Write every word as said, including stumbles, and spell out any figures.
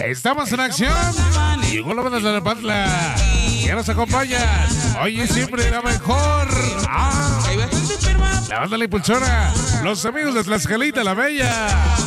Estamos en acción. Llegó la banda de la Patla. Ya nos acompañan. Hoy y siempre la mejor. Ah, la banda La Impulsora. Los amigos de Tlaxcalita la Bella.